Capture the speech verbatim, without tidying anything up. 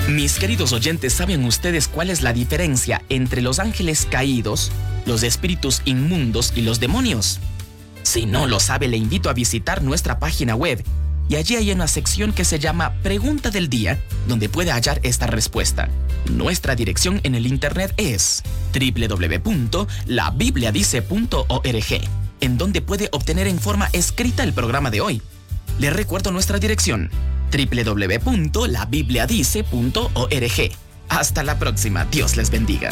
Mis queridos oyentes, ¿saben ustedes cuál es la diferencia entre los ángeles caídos, los espíritus inmundos y los demonios? Si no lo sabe, le invito a visitar nuestra página web y allí hay una sección que se llama Pregunta del Día, donde puede hallar esta respuesta. Nuestra dirección en el internet es doble u doble u doble u punto la biblia dice punto org, en donde puede obtener en forma escrita el programa de hoy. Le recuerdo nuestra dirección, doble u doble u doble u punto la biblia dice punto org. Hasta la próxima. Dios les bendiga.